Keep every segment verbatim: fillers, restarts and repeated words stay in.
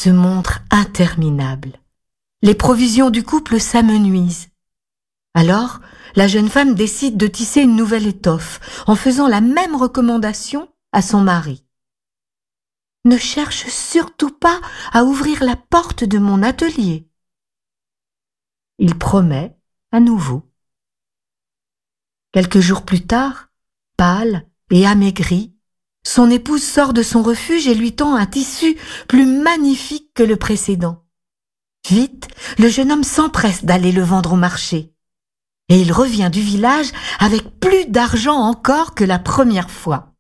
se montre interminable. Les provisions du couple s'amenuisent. Alors, la jeune femme décide de tisser une nouvelle étoffe en faisant la même recommandation à son mari. « Ne cherche surtout pas à ouvrir la porte de mon atelier. » Il promet à nouveau. Quelques jours plus tard, pâle et amaigri, son épouse sort de son refuge et lui tend un tissu plus magnifique que le précédent. Vite, le jeune homme s'empresse d'aller le vendre au marché. Et il revient du village avec plus d'argent encore que la première fois.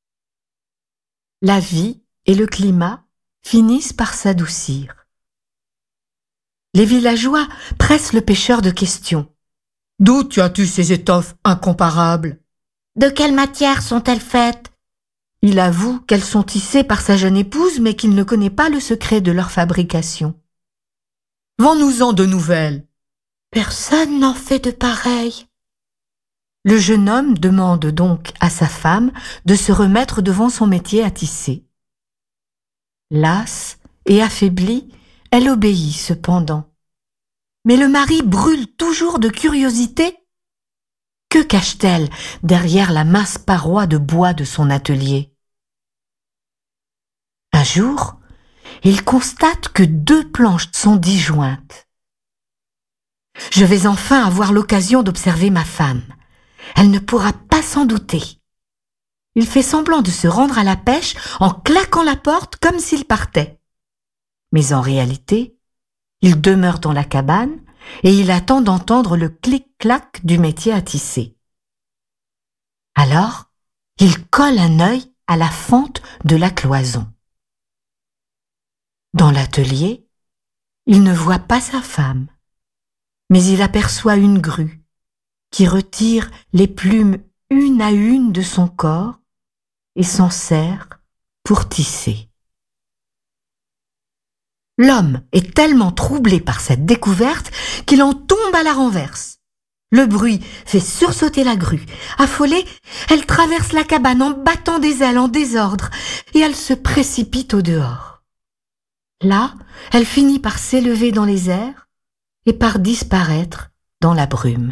La vie et le climat finissent par s'adoucir. Les villageois pressent le pêcheur de questions. « D'où tu as-tu ces étoffes incomparables ? De quelle matière sont-elles faites ? » Il avoue qu'elles sont tissées par sa jeune épouse, mais qu'il ne connaît pas le secret de leur fabrication. « Vends-nous-en de nouvelles. » Personne n'en fait de pareil. Le jeune homme demande donc à sa femme de se remettre devant son métier à tisser. Lasse et affaiblie, elle obéit cependant. Mais le mari brûle toujours de curiosité. Que cache-t-elle derrière la mince paroi de bois de son atelier ? Un jour, il constate que deux planches sont disjointes. « Je vais enfin avoir l'occasion d'observer ma femme. Elle ne pourra pas s'en douter. » Il fait semblant de se rendre à la pêche en claquant la porte comme s'il partait. Mais en réalité, il demeure dans la cabane et il attend d'entendre le clic-clac du métier à tisser. Alors, il colle un œil à la fente de la cloison. Dans l'atelier, il ne voit pas sa femme, mais il aperçoit une grue qui retire les plumes une à une de son corps et s'en sert pour tisser. L'homme est tellement troublé par cette découverte qu'il en tombe à la renverse. Le bruit fait sursauter la grue. Affolée, elle traverse la cabane en battant des ailes en désordre et elle se précipite au dehors. Là, elle finit par s'élever dans les airs et par disparaître dans la brume.